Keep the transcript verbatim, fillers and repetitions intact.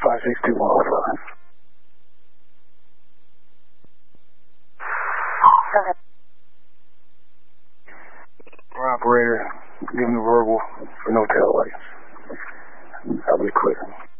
five six two one oh five. Operator, give me verbal for no tail lights. I'll be quick.